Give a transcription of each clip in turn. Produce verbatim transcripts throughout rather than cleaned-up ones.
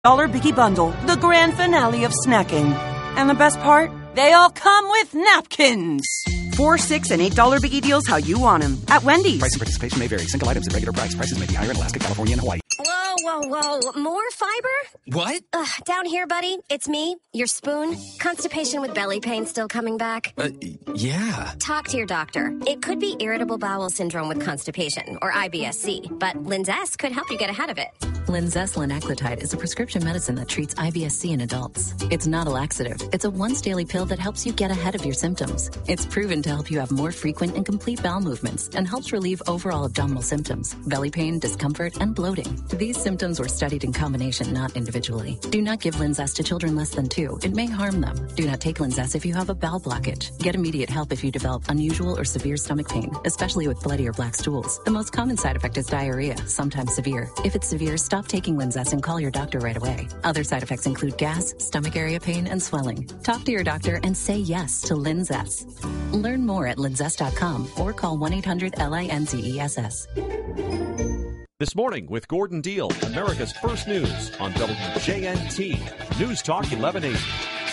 Dollar Biggie Bundle, the grand finale of snacking. And the best part? They all come with napkins. Four, six, and eight dollar Biggie deals how you want them. At Wendy's. Price and participation may vary. Single items at regular price. Prices may be higher in Alaska, California, and Hawaii. Whoa, whoa, whoa. More fiber? What? Ugh, down here, buddy. It's me, your spoon. Constipation with belly pain still coming back? Uh, yeah. Talk to your doctor. It could be irritable bowel syndrome with constipation, or I B S C, but Linzess could help you get ahead of it. Linzess linaclotide is a prescription medicine that treats I B S C in adults. It's not a laxative. It's a once-daily pill that helps you get ahead of your symptoms. It's proven to help you have more frequent and complete bowel movements and helps relieve overall abdominal symptoms, belly pain, discomfort, and bloating. These symptoms were studied in combination, not individually. Do not give Linzess to children less than two. It may harm them. Do not take Linzess if you have a bowel blockage. Get immediate help if you develop unusual or severe stomach pain, especially with bloody or black stools. The most common side effect is diarrhea, sometimes severe. If it's severe, stop taking Linzess and call your doctor right away. Other side effects include gas, stomach area pain, and swelling. Talk to your doctor and say yes to Linzess. Learn more at linzess dot com or call one eight hundred L I N Z E S S. This morning with Gordon Deal, America's First News on W J N T News Talk eleven eighty.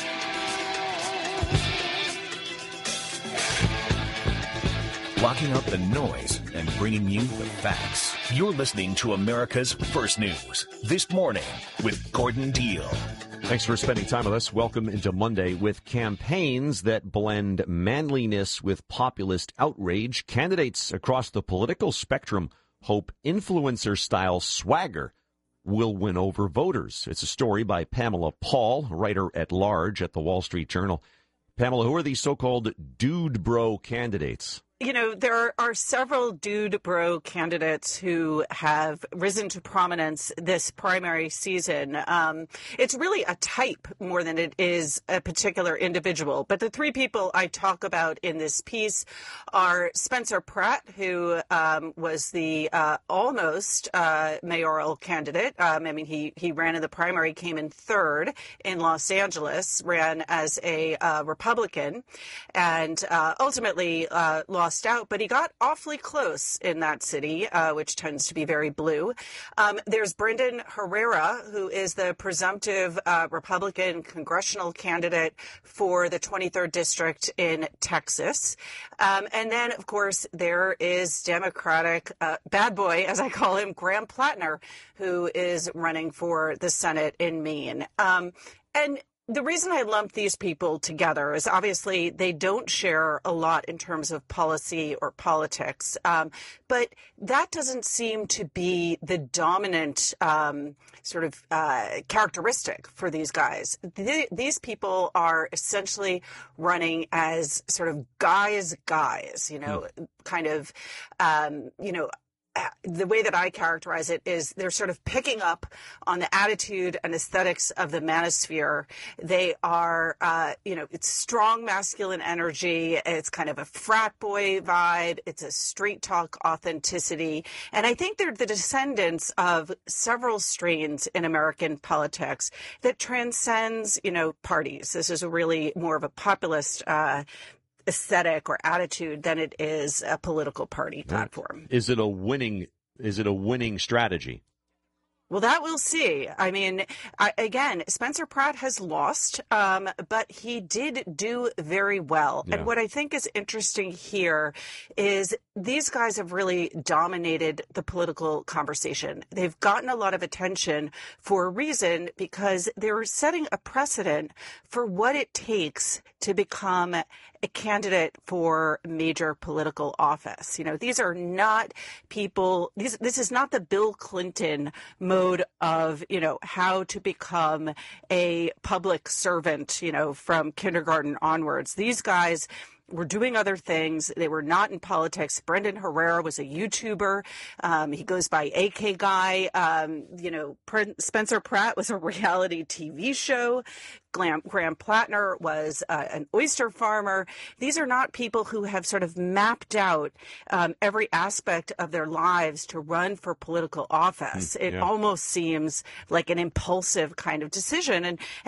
Blocking out the noise and bringing you the facts. You're listening to America's First News This Morning with Gordon Deal. Thanks for spending time with us. Welcome into Monday. With campaigns that blend manliness with populist outrage, candidates across the political spectrum hope influencer-style swagger will win over voters. It's a story by Pamela Paul, writer at large at the Wall Street Journal. Pamela, who are these so-called dude bro candidates? You know, there are several dude bro candidates who have risen to prominence this primary season. Um, it's really a type more than it is a particular individual. But the three people I talk about in this piece are Spencer Pratt, who um, was the uh, almost uh, mayoral candidate. Um, I mean, he, he ran in the primary, came in third in Los Angeles, ran as a uh, Republican, and uh, ultimately uh, lost out, but he got awfully close in that city, uh, which tends to be very blue. Um, there's Brendan Herrera, who is the presumptive uh, Republican congressional candidate for the twenty-third district in Texas. Um, and then, of course, there is Democratic uh, bad boy, as I call him, Graham Plattner, who is running for the Senate in Maine. Um, and The reason I lump these people together is obviously they don't share a lot in terms of policy or politics, um, but that doesn't seem to be the dominant um, sort of uh, characteristic for these guys. Th- these people are essentially running as sort of guys, guys, you know, mm. kind of, um, you know, the way that I characterize it is they're sort of picking up on the attitude and aesthetics of the manosphere. They are, uh, you know, it's strong masculine energy. It's kind of a frat boy vibe. It's a street talk authenticity. And I think they're the descendants of several strains in American politics that transcends, you know, parties. This is a really more of a populist uh aesthetic or attitude than it is a political party platform. Is it a winning, is it a winning strategy? Well, that we'll see. I mean, I, again, Spencer Pratt has lost, um, but he did do very well. Yeah. And what I think is interesting here is these guys have really dominated the political conversation. They've gotten a lot of attention for a reason, because they're setting a precedent for what it takes to become a candidate for major political office. You know, these are not people, these, this is not the Bill Clinton mode of, you know, how to become a public servant, you know, from kindergarten onwards. These guys were doing other things. They were not in politics. Brendan Herrera was a YouTuber. Um, he goes by A K Guy. Um, you know, Spencer Pratt was a reality T V show. Graham, Graham Plattner was uh, an oyster farmer. These are not people who have sort of mapped out um, every aspect of their lives to run for political office. Mm, it yeah. almost seems like an impulsive kind of decision. And, and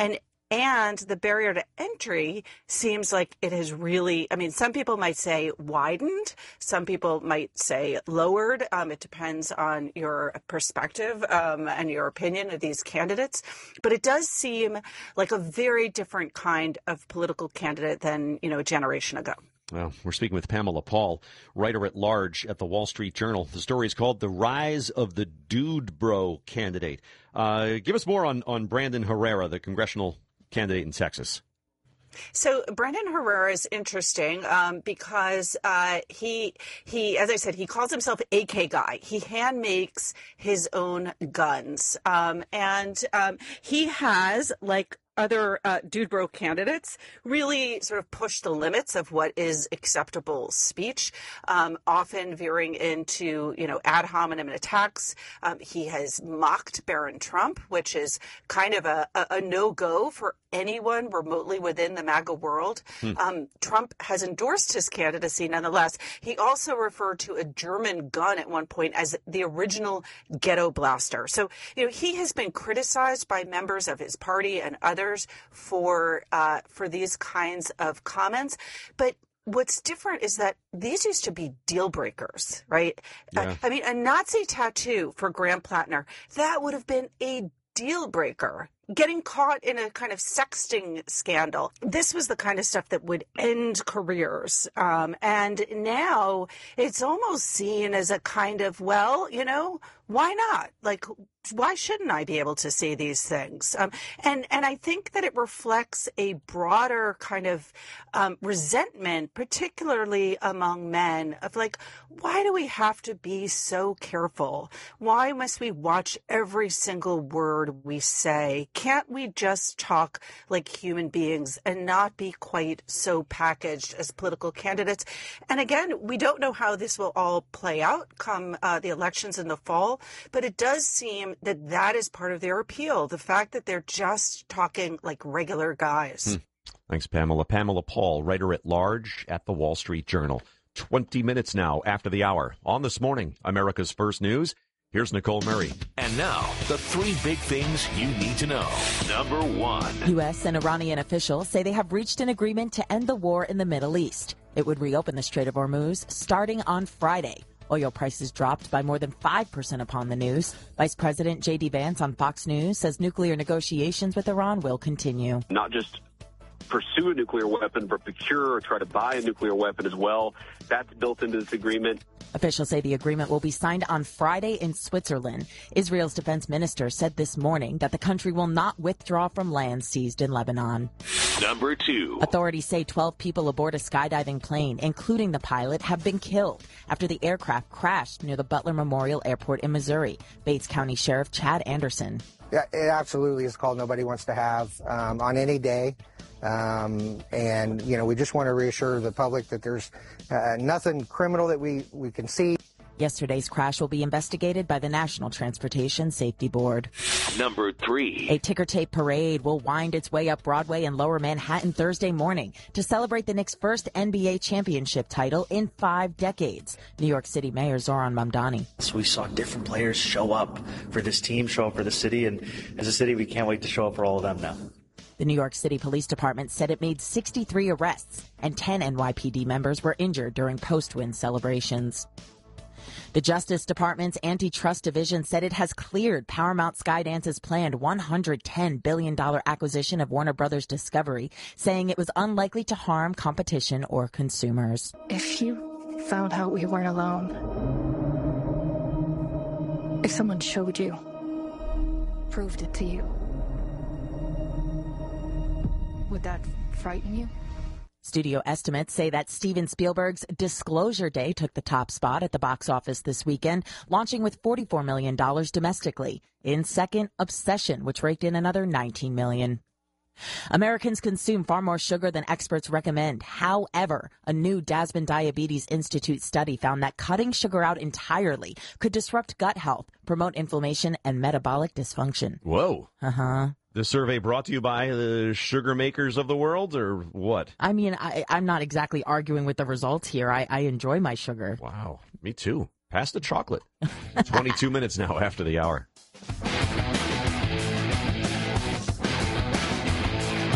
And the barrier to entry seems like it has really, I mean, some people might say widened. Some people might say lowered. Um, it depends on your perspective um, and your opinion of these candidates. But it does seem like a very different kind of political candidate than, you know, a generation ago. Well, we're speaking with Pamela Paul, writer at large at the Wall Street Journal. The story is called The Rise of the Dude Bro Candidate. Uh, give us more on, on Brandon Herrera, the congressional candidate in Texas. So Brandon Herrera is interesting um, because uh, he, he, as I said, he calls himself A K guy. He hand makes his own guns. Um, and um, he has, like other uh, dude bro candidates, really sort of push the limits of what is acceptable speech, um, often veering into, you know, ad hominem attacks. Um, he has mocked Barron Trump, which is kind of a, a, a no-go for anyone remotely within the MAGA world. Hmm. Um, Trump has endorsed his candidacy nonetheless. He also referred to a German gun at one point as the original ghetto blaster. So, you know, he has been criticized by members of his party and others for uh, for these kinds of comments. But what's different is that these used to be deal breakers, right? Yeah. Uh, I mean, a Nazi tattoo for Graham Plattner, that would have been a deal breaker. Getting caught in a kind of sexting scandal. This was the kind of stuff that would end careers. Um, and now it's almost seen as a kind of, well, you know, why not? Like, why shouldn't I be able to say these things? Um, and, and I think that it reflects a broader kind of um, resentment, particularly among men, of like, why do we have to be so careful? Why must we watch every single word we say? Can't we just talk like human beings and not be quite so packaged as political candidates? And again, we don't know how this will all play out come uh, the elections in the fall, but it does seem that that is part of their appeal, the fact that they're just talking like regular guys. Hmm. Thanks, Pamela. Pamela Paul, writer at large at the Wall Street Journal. twenty minutes now after the hour. On This Morning, America's First News. Here's Nicole Murray. And now, the three big things you need to know. Number one. U S and Iranian officials say they have reached an agreement to end the war in the Middle East. It would reopen the Strait of Hormuz starting on Friday. Oil prices dropped by more than five percent upon the news. Vice President J D Vance on Fox News says nuclear negotiations with Iran will continue. Not just pursue a nuclear weapon, but procure or try to buy a nuclear weapon as well. That's built into this agreement. Officials say the agreement will be signed on Friday in Switzerland. Israel's defense minister said this morning that the country will not withdraw from land seized in Lebanon. Number two. Authorities say twelve people aboard a skydiving plane, including the pilot, have been killed after the aircraft crashed near the Butler Memorial Airport in Missouri. Bates County Sheriff Chad Anderson. Yeah, it absolutely is a call nobody wants to have um, on any day. Um, and, you know, we just want to reassure the public that there's uh, nothing criminal that we, we can see. Yesterday's crash will be investigated by the National Transportation Safety Board. Number three. A ticker tape parade will wind its way up Broadway in Lower Manhattan Thursday morning to celebrate the Knicks' first N B A championship title in five decades. New York City Mayor Zoran Mamdani. So we saw different players show up for this team, show up for the city, and as a city, we can't wait to show up for all of them now. The New York City Police Department said it made sixty-three arrests and ten N Y P D members were injured during post-win celebrations. The Justice Department's Antitrust Division said it has cleared Paramount Skydance's planned one hundred ten billion dollars acquisition of Warner Brothers Discovery, saying it was unlikely to harm competition or consumers. If you found out we weren't alone, if someone showed you, proved it to you, would that frighten you? Studio estimates say that Steven Spielberg's Disclosure Day took the top spot at the box office this weekend, launching with forty-four million dollars domestically. In second, Obsession, which raked in another nineteen million dollars. Americans consume far more sugar than experts recommend. However, a new Dasbin Diabetes Institute study found that cutting sugar out entirely could disrupt gut health, promote inflammation, and metabolic dysfunction. Whoa. Uh-huh. The survey brought to you by the sugar makers of the world, or what? I mean, I, I'm not exactly arguing with the results here. I, I enjoy my sugar. Wow, me too. Pass the chocolate. twenty-two minutes now after the hour.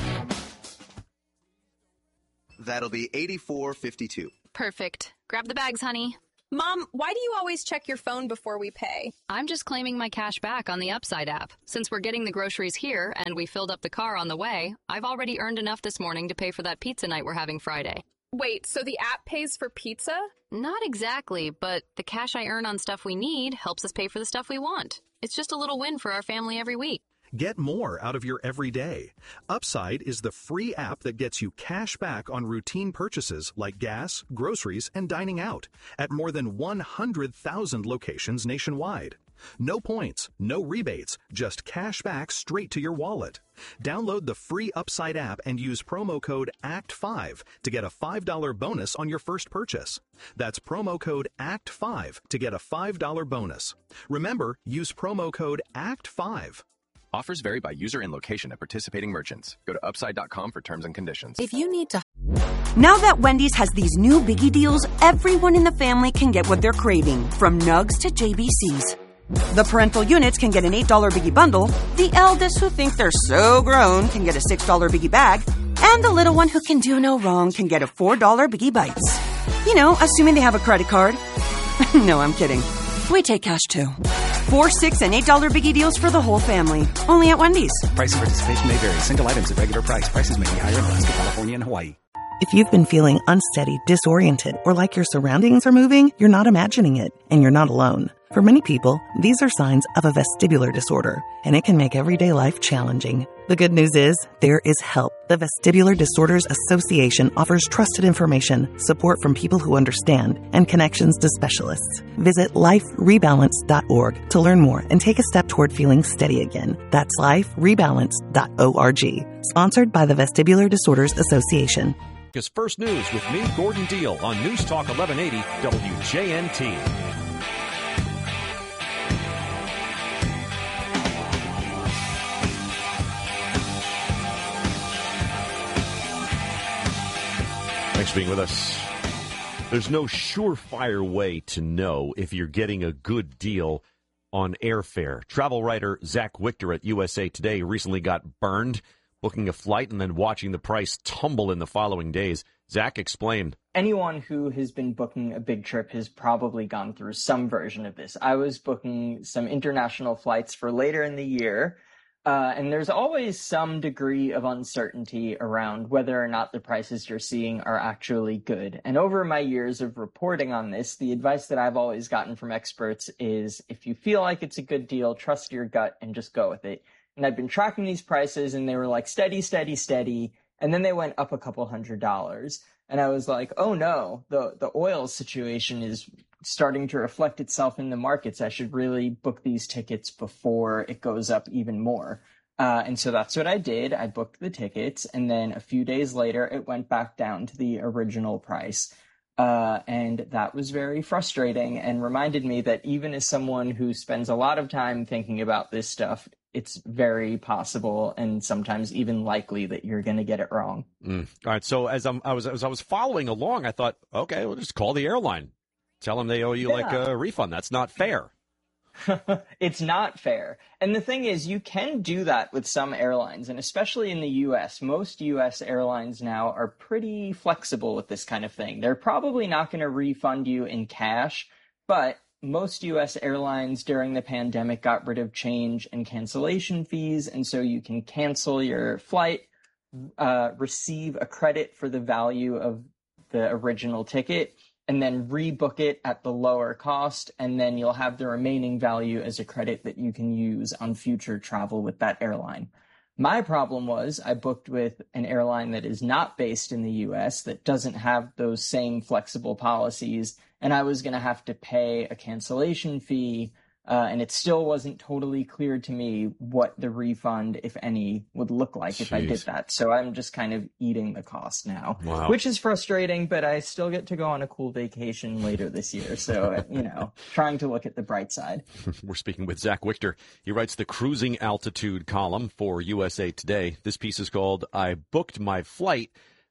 That'll be eighty-four fifty-two. Perfect. Grab the bags, honey. Mom, why do you always check your phone before we pay? I'm just claiming my cash back on the Upside app. Since we're getting the groceries here and we filled up the car on the way, I've already earned enough this morning to pay for that pizza night we're having Friday. Wait, so the app pays for pizza? Not exactly, but the cash I earn on stuff we need helps us pay for the stuff we want. It's just a little win for our family every week. Get more out of your everyday. Upside is the free app that gets you cash back on routine purchases like gas, groceries, and dining out at more than one hundred thousand locations nationwide. No points, no rebates, just cash back straight to your wallet. Download the free Upside app and use promo code A C T five to get a five dollars bonus on your first purchase. That's promo code A C T five to get a five dollars bonus. Remember, use promo code A C T five. Offers vary by user and location at participating merchants. Go to upside dot com for terms and conditions. If you need to... Now that Wendy's has these new biggie deals, everyone in the family can get what they're craving, from nugs to J B Cs. The parental units can get an eight dollars biggie bundle, the eldest who think they're so grown can get a six dollars biggie bag, and the little one who can do no wrong can get a four dollars biggie bites. You know, assuming they have a credit card. No, I'm kidding. We take cash too. Four, six, and eight dollar biggie deals for the whole family. Only at Wendy's. Price and participation may vary. Single items at regular price. Prices may be higher in Alaska, California, and Hawaii. If you've been feeling unsteady, disoriented, or like your surroundings are moving, you're not imagining it, and you're not alone. For many people, these are signs of a vestibular disorder, and it can make everyday life challenging. The good news is, there is help. The Vestibular Disorders Association offers trusted information, support from people who understand, and connections to specialists. Visit life rebalance dot org to learn more and take a step toward feeling steady again. That's life rebalance dot org. Sponsored by the Vestibular Disorders Association. Is First News with me, Gordon Deal, on News Talk eleven eighty W J N T. Thanks for being with us. There's no surefire way to know if you're getting a good deal on airfare. Travel writer Zach Wichter at U S A Today recently got burned booking a flight and then watching the price tumble in the following days. Zach, explain. Anyone who has been booking a big trip has probably gone through some version of this. I was booking some international flights for later in the year, uh, and there's always some degree of uncertainty around whether or not the prices you're seeing are actually good. And over my years of reporting on this, the advice that I've always gotten from experts is if you feel like it's a good deal, trust your gut and just go with it. And I've been tracking these prices, and they were like steady, steady, steady. And then they went up a couple hundred dollars. And I was like, oh no, the, the oil situation is starting to reflect itself in the markets. I should really book these tickets before it goes up even more. Uh, and so that's what I did. I booked the tickets, and then a few days later, it went back down to the original price. Uh, and that was very frustrating and reminded me that even as someone who spends a lot of time thinking about this stuff, it's very possible and sometimes even likely that you're going to get it wrong. Mm. All right. So as, I'm, I was, as I was following along, I thought, okay, we'll just call the airline. Tell them they owe you yeah. like a refund. That's not fair. It's not fair. And the thing is, you can do that with some airlines, and especially in the U S. Most U S airlines now are pretty flexible with this kind of thing. They're probably not going to refund you in cash, but most U S airlines during the pandemic got rid of change and cancellation fees, and so you can cancel your flight, uh, receive a credit for the value of the original ticket, and then rebook it at the lower cost, and then you'll have the remaining value as a credit that you can use on future travel with that airline. My problem was I booked with an airline that is not based in the U S, that doesn't have those same flexible policies, and I was going to have to pay a cancellation fee, uh, and it still wasn't totally clear to me what the refund, if any, would look like Jeez. if I did that. So I'm just kind of eating the cost now, wow. which is frustrating, but I still get to go on a cool vacation later this year. So, you know, trying to look at the bright side. We're speaking with Zach Wichter. He writes the cruising altitude column for U S A Today. This piece is called I Booked My Flight,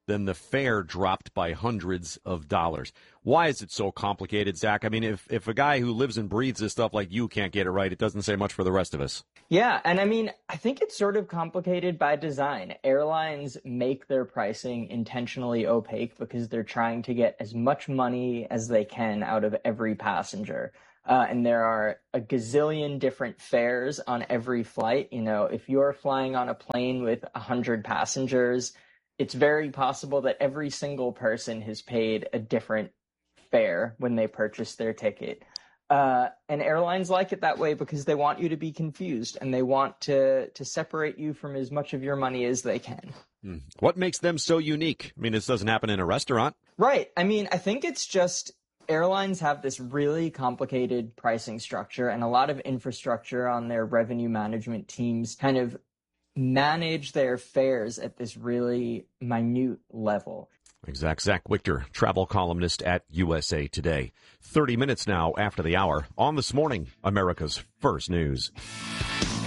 then the fare dropped by hundreds of dollars. Why is it so complicated, Zach? I mean, if, if a guy who lives and breathes this stuff like you can't get it right, it doesn't say much for the rest of us. Yeah, and I mean, I think it's sort of complicated by design. Airlines make their pricing intentionally opaque because they're trying to get as much money as they can out of every passenger. Uh, and there are a gazillion different fares on every flight. You know, if you're flying on a plane with one hundred passengers, it's very possible that every single person has paid a different fare when they purchase their ticket. Uh, and airlines like it that way because they want you to be confused and they want to, to separate you from as much of your money as they can. Hmm. What makes them so unique? I mean, this doesn't happen in a restaurant. Right. I mean, I think it's just airlines have this really complicated pricing structure and a lot of infrastructure on their revenue management teams kind of manage their fares at this really minute level. Exact. Zach Wichter, travel columnist at U S A Today. thirty minutes now after the hour on This Morning, America's First News.